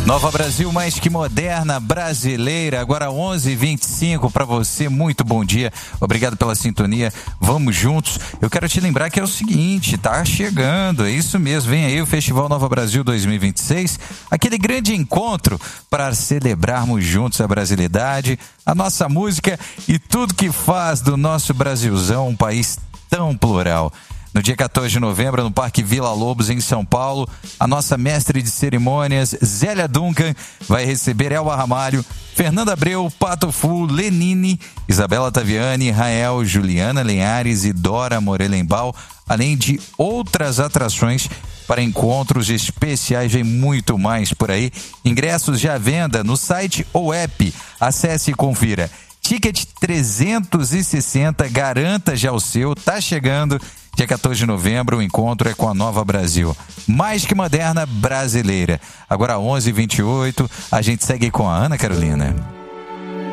Nova Brasil, mais que moderna, brasileira, agora 11h25 para você, muito bom dia, obrigado pela sintonia, vamos juntos. Eu quero te lembrar que é o seguinte, tá chegando, é isso mesmo, vem aí o Festival Nova Brasil 2026, aquele grande encontro para celebrarmos juntos a brasilidade, a nossa música e tudo que faz do nosso Brasilzão um país tão plural. No dia 14 de novembro, no Parque Vila Lobos, em São Paulo, a nossa mestre de cerimônias, Zélia Duncan, vai receber Elba Ramalho, Fernanda Abreu, Pato Fu, Lenine, Isabela Taviani, Rael, Juliana Linhares e Dora Morelenbaum, além de outras atrações para encontros especiais, vem muito mais por aí. Ingressos já à venda no site ou app. Acesse e confira. Ticket 360, garanta já o seu, tá chegando. Dia 14 de novembro, o encontro é com a Nova Brasil, mais que moderna, brasileira. Agora 11h28, a gente segue com a Ana Carolina.